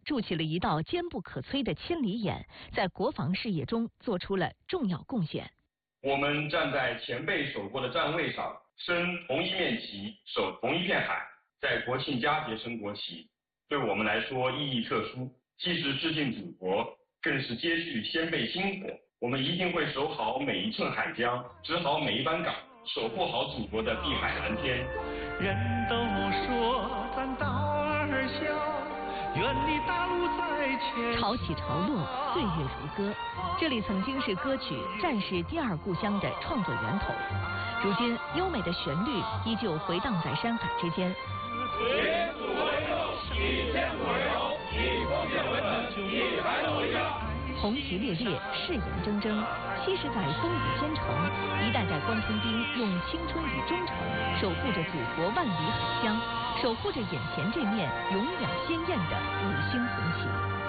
筑起了一道坚不可摧的千里眼，在国防事业中做出了重要贡献。 我们站在前辈守过的站位上，升同一面旗，守同一片海，在国庆佳节升国旗，对我们来说意义特殊，既是致敬祖国，更是接续先辈薪火。我们一定会守好每一寸海疆，执好每一班岗，守护好祖国的碧海蓝天。 人都说咱道儿小，愿你大路在前。 潮起潮落，岁月如歌。这里曾经是歌曲《战士第二故乡》的创作源头，如今优美的旋律依旧回荡在山海之间。 以祖为肉，以天为荣，以奉献为本，以海为家。 红旗猎猎，誓言铮铮，70载风雨兼程，一代代关屯兵用青春与忠诚守护着祖国万里海疆，守护着眼前这面永远鲜艳的5星红旗。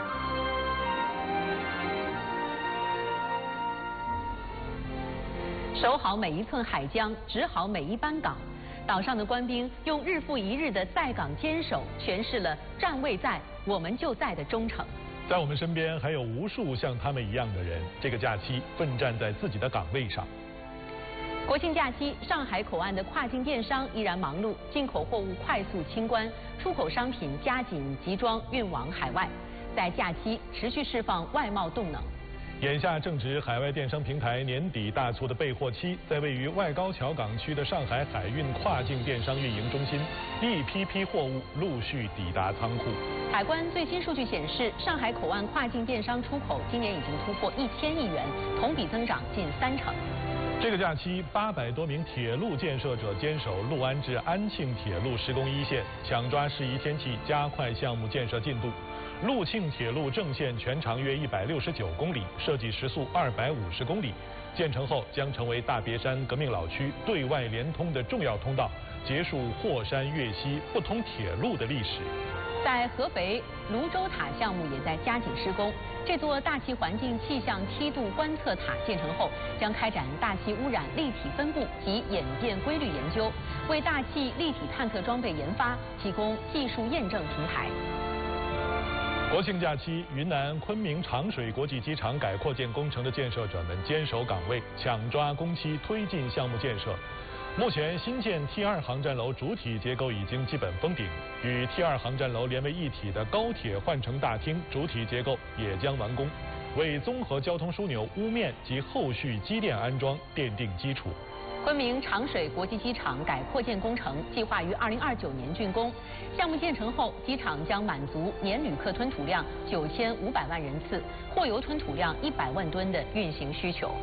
守好每一寸海疆，执好每一班岗，岛上的官兵用日复一日的在岗坚守，诠释了站位在，我们就在的忠诚。 在我们身边还有无数像他们一样的人，这个假期奋战在自己的岗位上。 国庆假期，上海口岸的跨境电商依然忙碌，进口货物快速清关，出口商品加紧集装运往海外，在假期持续释放外贸动能。 眼下正值海外电商平台年底大促的备货期，在位于外高桥港区的上海海运跨境电商运营中心，一批批货物陆续抵达仓库。 海关最新数据显示，上海口岸跨境电商出口今年已经突破1000亿元，同比增长近30%。 这个假期，800多名铁路建设者坚守六安至安庆铁路施工一线，抢抓适宜天气，加快项目建设进度。陆庆铁路正线全长约169公里，设计时速250公里，建成后将成为大别山革命老区对外连通的重要通道，结束霍山粤西不通铁路的历史。 在合肥，泸州塔项目也在加紧施工。这座大气环境气象梯度观测塔建成后，将开展大气污染立体分布及演变规律研究，为大气立体探测装备研发提供技术验证平台。 国庆假期，云南昆明长水国际机场改扩建工程的建设者们坚守岗位，抢抓工期，推进项目建设。目前，新建 T2 航站楼主体结构已经基本封顶，与 T2 航站楼连为一体的高铁换乘大厅主体结构也将完工，为综合交通枢纽屋面及后续机电安装奠定基础。 昆明长水国际机场改扩建工程计划于2029年竣工，项目建成后，机场将满足年旅客吞吐量9500万人次、货油吞吐量100万吨的运行需求。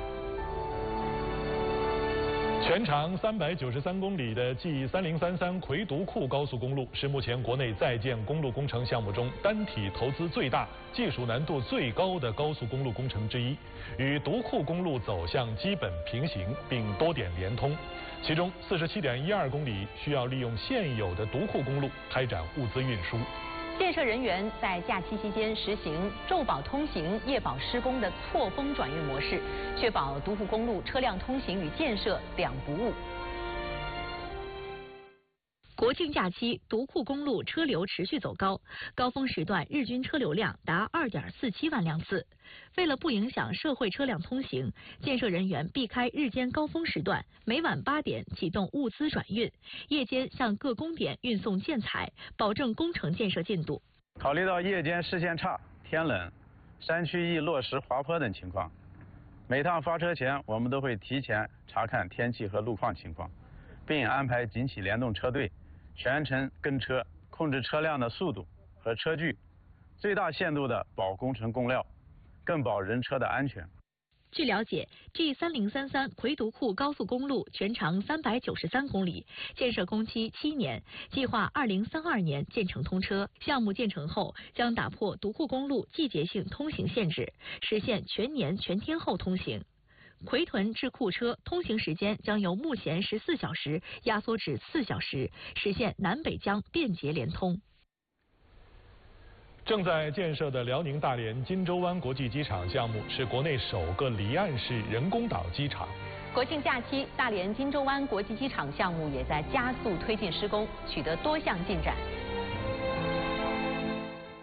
全长393公里的 G3033魁独库高速公路是目前国内在建公路工程项目中单体投资最大、技术难度最高的高速公路工程之一，与独库公路走向基本平行，并多点连通。其中47.12公里需要利用现有的独库公路开展物资运输。 建设人员在假期期间实行昼保通行、夜保施工的错峰转运模式，确保独库公路车辆通行与建设两不误。国庆假期，独库公路车流持续走高，高峰时段日均车流量达2.47万辆次。为了不影响社会车辆通行，建设人员避开日间高峰时段，每晚8点启动物资转运，夜间向各工点运送建材，保证工程建设进度。 考虑到夜间视线差、天冷、山区易落石滑坡等情况，每趟发车前，我们都会提前查看天气和路况情况，并安排紧启联动车队，全程跟车，控制车辆的速度和车距，最大限度地保工程供料，更保人车的安全。 据了解 ，G3033魁独库高速公路全长393公里，建设工期7年，计划2032年建成通车。项目建成后，将打破独库公路季节性通行限制，实现全年全天候通行。奎屯至库车通行时间将由目前14小时压缩至4小时，实现南北疆便捷连通。 正在建设的辽宁大连金州湾国际机场项目是国内首个离岸式人工岛机场。 国庆假期，大连金州湾国际机场项目也在加速推进施工，取得多项进展。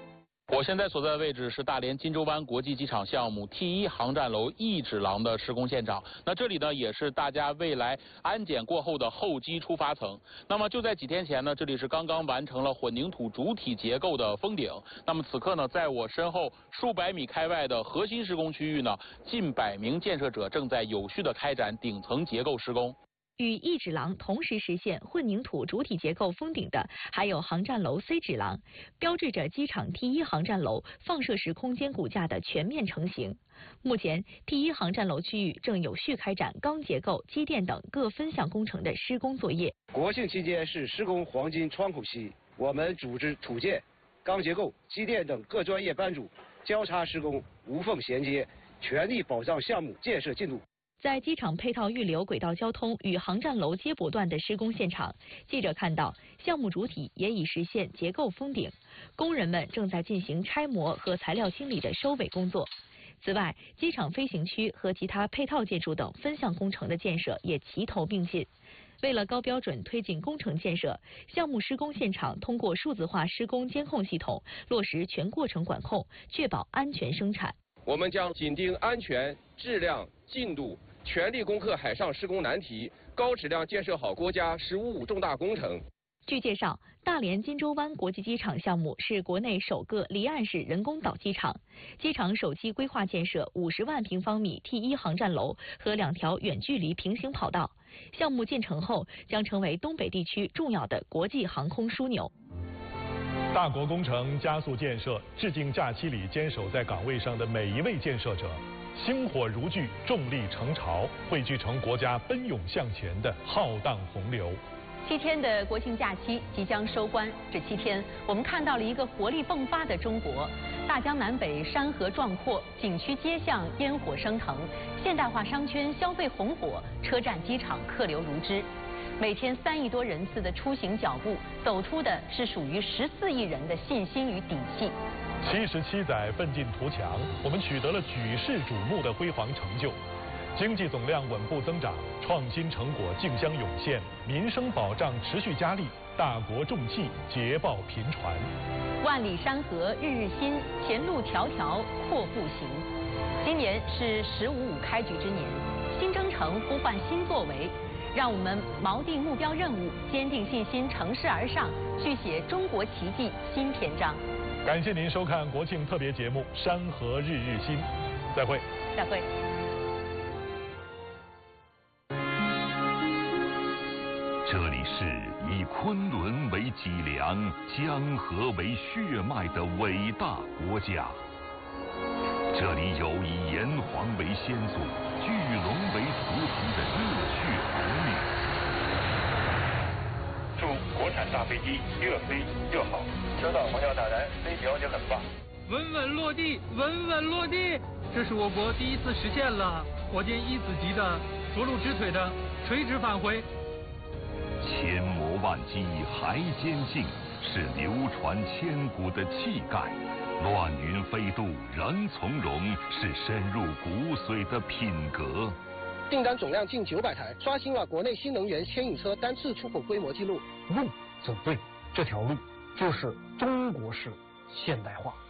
我现在所在的位置是大连金州湾国际机场项目 T1 航站楼1指廊的施工现场。那这里呢，也是大家未来安检过后的候机出发层。那么就在几天前呢，这里是刚刚完成了混凝土主体结构的封顶。那么此刻呢，在我身后数百米开外的核心施工区域呢，近100名建设者正在有序地开展顶层结构施工。 与1指廊同时实现混凝土主体结构封顶的，还有航站楼 C 指廊，标志着机场 T1 航站楼放射式空间骨架的全面成型。目前 T1 航站楼区域正有序开展钢结构、机电等各分项工程的施工作业。 国庆期间是施工黄金窗口期，我们组织土建、钢结构、机电等各专业班组交叉施工，无缝衔接，全力保障项目建设进度。 在机场配套预留轨道交通与航站楼接驳段的施工现场，记者看到项目主体也已实现结构封顶，工人们正在进行拆模和材料清理的收尾工作。此外，机场飞行区和其他配套建筑等分项工程的建设也齐头并进。为了高标准推进工程建设，项目施工现场通过数字化施工监控系统，落实全过程管控，确保安全生产。 我们将紧盯安全、质量、进度，全力攻克海上施工难题，高质量建设好国家“十五五”重大工程。 据介绍，大连金州湾国际机场项目是国内首个离岸式人工岛机场。机场首期规划建设50万平方米 T1 航站楼和2条远距离平行跑道。项目建成后，将成为东北地区重要的国际航空枢纽。 大国工程加速建设，致敬假期里坚守在岗位上的每一位建设者。星火如炬，众力成潮，汇聚成国家奔涌向前的浩荡洪流。 7天的国庆假期即将收官，这7天，我们看到了一个活力迸发的中国。大江南北山河壮阔，景区街巷烟火升腾，现代化商圈消费红火，车站机场客流如织。每天3亿多人次的出行脚步，走出的是属于14亿人的信心与底气。 77载奋进图强，我们取得了举世瞩目的辉煌成就。经济总量稳步增长，创新成果竞相涌现，民生保障持续加力，大国重器捷报频传。 万里山河日日新，前路迢迢阔步行。今年是“15·5”开局之年，新征程呼唤新作为。让我们锚定目标任务，坚定信心，乘势而上，续写中国奇迹新篇章。 感谢您收看国庆特别节目《山河日日新》，再会。 再会。 这里是以昆仑为脊梁、江河为血脉的伟大国家。这里有以炎黄为先祖、巨龙为图腾的热血儿女。 祝国产大飞机越飞越好。收到，黄教大人，飞行也很棒。 稳稳落地，稳稳落地，这是我国第一次实现了火箭1子级的着陆直腿的垂直返回。 千磨万击还坚劲，是流传千古的气概；乱云飞渡仍从容，是深入骨髓的品格。 订单总量近900台，刷新了国内新能源牵引车单次出口规模纪录。 路走对，这条路就是中国式现代化。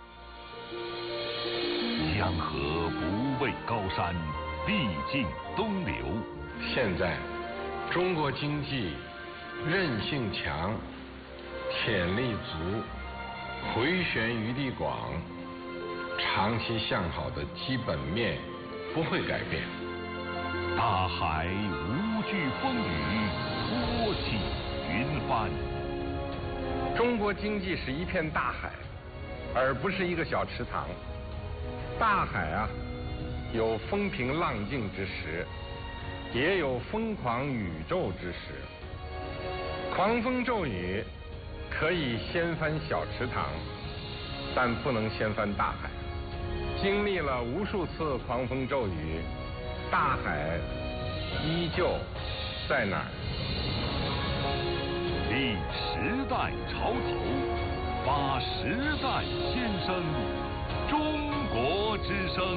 江河不畏高山，必尽东流。 现在，中国经济韧性强，潜力足，回旋余地广，长期向好的基本面不会改变。 大海无惧风雨，托起云帆。 中国经济是一片大海，而不是一个小池塘。大海啊，有风平浪静之时，也有疯狂宇宙之时。狂风骤雨可以掀翻小池塘，但不能掀翻大海。经历了无数次狂风骤雨，大海依旧在哪儿？ 立时代潮头，发时代先声，中国之声。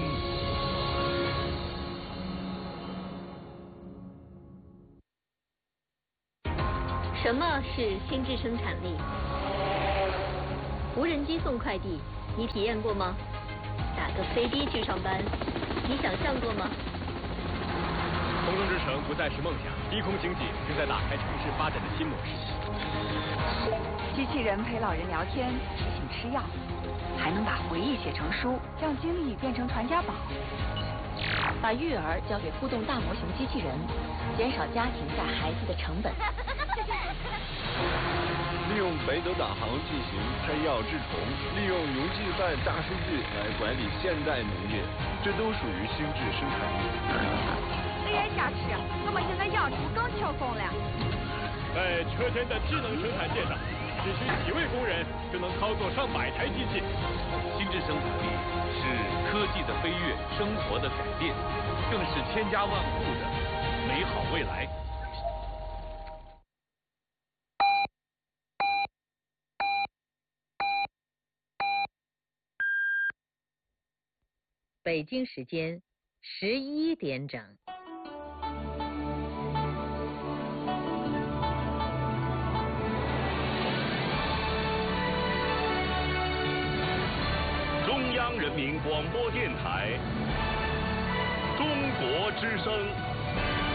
什么是心智生产力？无人机送快递， 你体验过吗？打个飞的去上班，你想象过吗？ 空中之城不再是梦想，低空经济正在打开城市发展的新模式。 机器人陪老人聊天，提醒吃药，还能把回忆写成书，让经历变成传家宝。 把育儿交给互动大模型机器人，减少家庭带孩子的成本。 利用北斗导航进行摘药治虫，利用云计算大数据来管理现代农业，这都属于心智生产力。 虽然瞎吃，我们现在养猪更轻松了。 在车间的智能生产线上，只需几位工人就能操作上100台机器。 心智生产力是科技的飞跃，生活的改变，更是千家万户的美好未来。 北京时间11点整。 中央人民广播电台，中国之声。